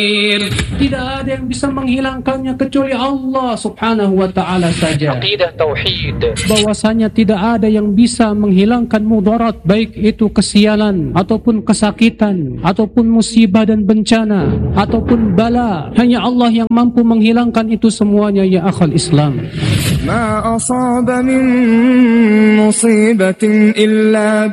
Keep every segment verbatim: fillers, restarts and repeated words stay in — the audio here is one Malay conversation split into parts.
Tidak ada yang bisa menghilangkannya kecuali Allah subhanahu wa ta'ala saja. Aqidah tauhid. Bahwasanya tidak ada yang bisa menghilangkan mudarat, baik itu kesialan ataupun kesakitan ataupun musibah dan bencana ataupun bala. Hanya Allah yang mampu menghilangkan itu semuanya, ya akhal Islam. Ma asaba min musibatin illa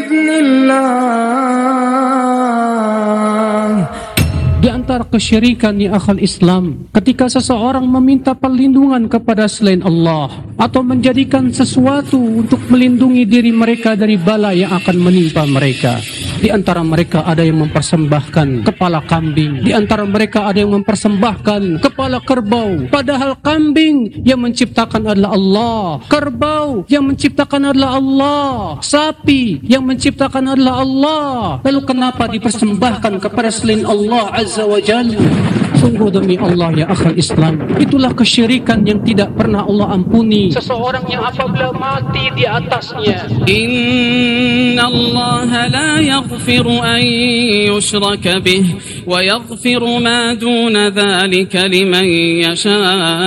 bi'idznillah. Di antara kesyirikan, ya akhal Islam, ketika seseorang meminta perlindungan kepada selain Allah atau menjadikan sesuatu untuk melindungi diri mereka dari bala yang akan menimpa mereka. Di antara mereka ada yang mempersembahkan kepala kambing, di antara mereka ada yang mempersembahkan kepala kerbau, padahal kambing yang menciptakan adalah Allah, kerbau yang menciptakan adalah Allah, sapi yang menciptakan adalah Allah. Lalu kenapa dipersembahkan kepada selain Allah Azza wa Jalla? Sungguh demi Allah, ya akhal Islam, itulah kesyirikan yang tidak pernah Allah ampuni seseorang yang apabila mati di atasnya. Inna Allah la yaghfiru an yushraka bih wa yaghfiru ma duna dhalika liman yasha.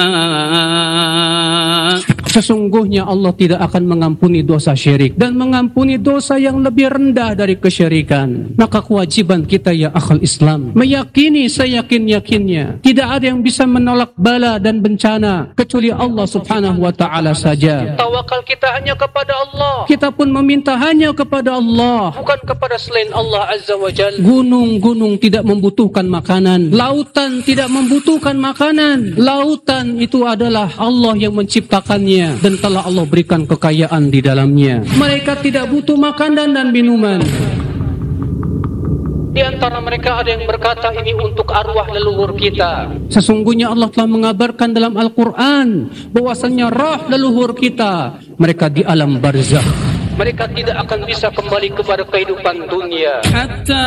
Sesungguhnya Allah tidak akan mengampuni dosa syirik dan mengampuni dosa yang lebih rendah dari kesyirikan. Maka kewajiban kita, ya akhal Islam, meyakini seyakin-yakinnya tidak ada yang bisa menolak bala dan bencana kecuali Allah subhanahu wa ta'ala saja. Tawakal kita hanya kepada Allah. Kita pun meminta hanya kepada Allah, bukan kepada selain Allah Azza wa Jalla. Gunung-gunung tidak membutuhkan makanan, lautan tidak membutuhkan makanan. Lautan itu adalah Allah yang menciptakannya dan telah Allah berikan kekayaan di dalamnya. Mereka tidak butuh makanan dan minuman. Di antara mereka ada yang berkata ini untuk arwah leluhur kita. Sesungguhnya Allah telah mengabarkan dalam Al-Quran bahwasanya roh leluhur kita, mereka di alam barzakh. Mereka tidak akan bisa kembali kepada kehidupan dunia. Hatta